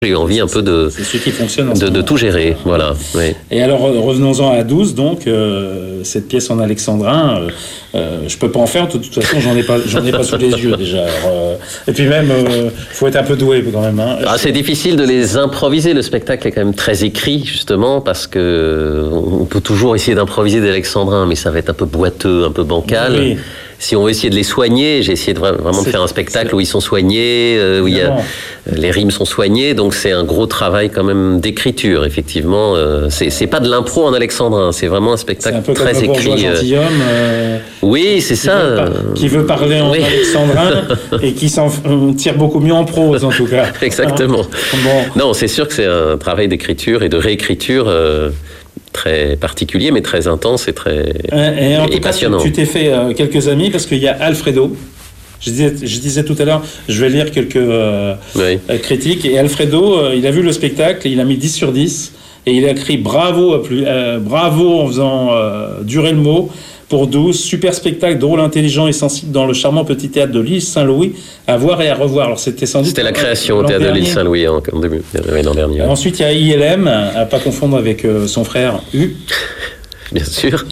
J'ai eu envie un peu c'est celui qui fonctionne de tout gérer, voilà. Oui. Et alors, revenons-en à 12, donc, cette pièce en alexandrin, je peux pas en faire, de toute façon, j'en ai pas sous les yeux, déjà. Alors, et puis même, faut être un peu doué, quand même. Hein. Ah, c'est difficile de les improviser, le spectacle est quand même très écrit, justement, parce que on peut toujours essayer d'improviser des alexandrins, mais ça va être un peu boiteux, un peu bancal. Oui. Si on veut essayer de les soigner, j'ai essayé vraiment de faire un spectacle où ils sont soignés, où les rimes sont soignées, donc c'est un gros travail quand même d'écriture, effectivement. C'est pas de l'impro en alexandrin, c'est vraiment un spectacle très écrit. C'est un peu comme gentilhomme. Oui, c'est ça. Qui veut parler en alexandrin et qui s'en tire beaucoup mieux en prose, en tout cas. Exactement. Non, c'est sûr que c'est un travail d'écriture et de réécriture très particulier, mais très intense et très passionnant. Tu t'es fait quelques amis parce qu'il y a Alfredo. Je disais tout à l'heure, je vais lire quelques critiques. Et Alfredo, il a vu le spectacle, il a mis 10 sur 10. Et il a écrit bravo en faisant durer le mot. Pour 12, super spectacle, drôle, intelligent et sensible dans le charmant petit théâtre de l'île Saint-Louis, à voir et à revoir. Alors c'était la création au théâtre de l'île Saint-Louis l'an dernier. Ensuite, il y a ILM, à pas confondre avec son frère U. Bien sûr.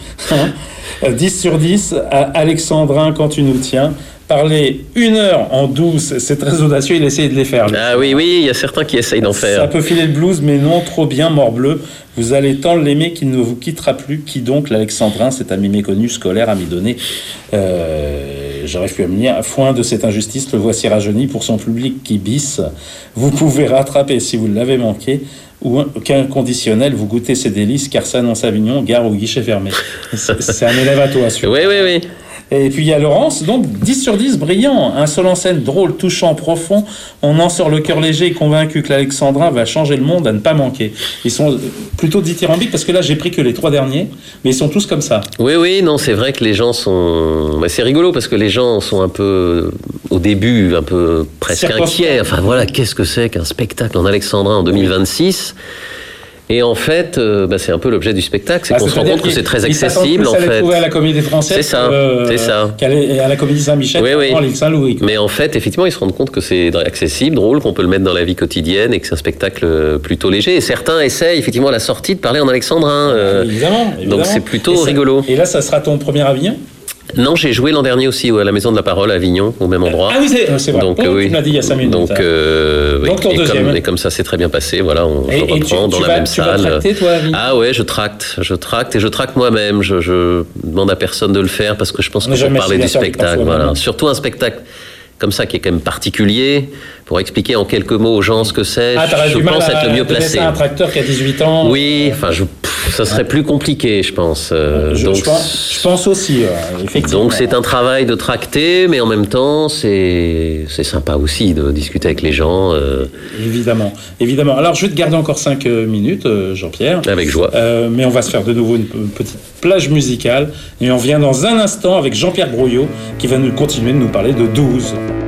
10 sur 10, à Alexandrin, quand tu nous tiens. Parler 1 heure en 12, c'est très audacieux, il essaye de les faire. Ah oui, il y a certains qui essayent d'en faire. Ça peut filer le blues, mais non, trop bien, morbleu. Vous allez tant l'aimer qu'il ne vous quittera plus. Qui donc, l'Alexandrin, cet ami méconnu, scolaire, ami donné j'aurais pu amener à foin de cette injustice, le voici rajeuni pour son public qui bisse. Vous pouvez rattraper si vous l'avez manqué, ou qu'un conditionnel, vous goûtez ses délices, car ça annonce Avignon, gare au guichet fermé. C'est un élève à toi, celui-là. Oui. Et puis il y a Laurence, donc 10 sur 10, brillant, un seul en scène, drôle, touchant, profond. On en sort le cœur léger et convaincu que l'Alexandrin va changer le monde à ne pas manquer. Ils sont plutôt dithyrambiques parce que là j'ai pris que les 3 derniers, mais ils sont tous comme ça. Oui, non, c'est vrai que les gens sont... c'est rigolo parce que les gens sont un peu, au début, un peu presque inquiets. Enfin voilà, qu'est-ce que c'est qu'un spectacle en alexandrin en 2026 ? Et en fait, c'est un peu l'objet du spectacle, c'est qu'on se rend compte que c'est très accessible. En fait, trouver à la Comédie Française. C'est ça. Qu'à la Comédie Saint-Michel, en l'île Saint-Louis. Mais en fait, effectivement, ils se rendent compte que c'est accessible, drôle, qu'on peut le mettre dans la vie quotidienne et que c'est un spectacle plutôt léger. Et certains essayent effectivement à la sortie de parler en alexandrin. Évidemment. Donc c'est plutôt rigolo. Et là, ça sera ton premier Avignon ? Non, j'ai joué l'an dernier aussi à la Maison de la Parole à Avignon, au même endroit. Ah oui, c'est vrai. Donc, tu me l'as dit il y a 5 minutes. Donc ton deuxième. Et comme ça s'est très bien passé, voilà, on reprend dans la même salle. Tu vas tracter, toi, Avignon ? Ah ouais, je tracte et je tracte moi-même. Je demande à personne de le faire parce que je pense que pour parler du spectacle, voilà. Surtout un spectacle comme ça qui est quand même particulier, pour expliquer en quelques mots aux gens ce que c'est, je pense être le mieux placé. C'est un tracteur qui a 18 ans. Oui, enfin, ça serait plus compliqué, je pense. Je pense aussi, effectivement. Donc c'est un travail de tracter, mais en même temps, c'est sympa aussi de discuter avec les gens. Évidemment. Alors, je vais te garder encore 5 minutes, Jean-Pierre. Avec joie. Mais on va se faire de nouveau une petite plage musicale. Et on vient dans un instant avec Jean-Pierre Brouillot, qui va continuer de nous parler de 12.